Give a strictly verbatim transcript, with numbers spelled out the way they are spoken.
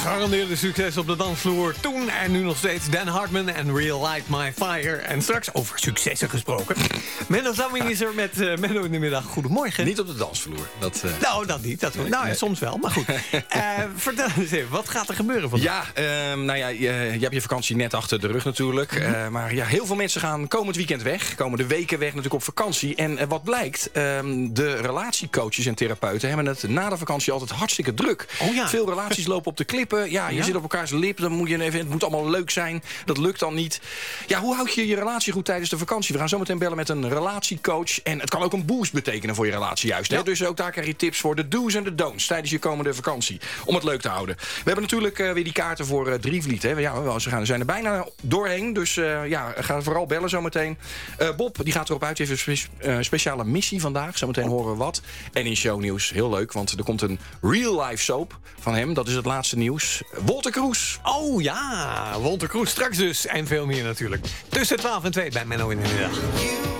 gegarandeerde succes op de dansvloer. Toen en nu nog steeds Dan Hartman en Real Light My Fire. En straks over successen gesproken. Menno Zamming is er met uh, Menno in de middag. Goedemorgen. Niet op de dansvloer. Dat, uh... Nou, dat niet. Dat, nou ja, nee. Soms wel, maar goed. uh, vertel eens even, wat gaat er gebeuren vandaag? Ja, uh, nou ja, je, je hebt je vakantie net achter de rug natuurlijk. Mm-hmm. Uh, maar ja, heel veel mensen gaan komend weekend weg. Komende weken weg natuurlijk op vakantie. En uh, wat blijkt, uh, de relatiecoaches en therapeuten hebben het na de vakantie altijd hartstikke druk. Oh ja. Veel relaties lopen op de klippen. Ja, je ja? zit op elkaars lip. Dan moet je even, het moet allemaal leuk zijn. Dat lukt dan niet. Ja, hoe houd je je relatie goed tijdens de vakantie? We gaan zo meteen bellen met een relatiecoach. En het kan ook een boost betekenen voor je relatie juist. Ja. Hè? Dus ook daar krijg je tips voor de do's en de don'ts tijdens je komende vakantie. Om het leuk te houden. We hebben natuurlijk uh, weer die kaarten voor uh, Drievliet. Hè? Ja, ze gaan, zijn er bijna doorheen. Dus uh, ja, ga vooral bellen zometeen. Uh, Bob, die gaat erop uit. Die heeft een spe- uh, speciale missie vandaag. Zometeen horen we wat. En in shownieuws, heel leuk. Want er komt een real life soap van hem. Dat is het laatste nieuws. Wolter Kroes. Oh ja, Wolter Kroes straks dus. En veel meer natuurlijk. Tussen twaalf en twee bij Menno in de middag.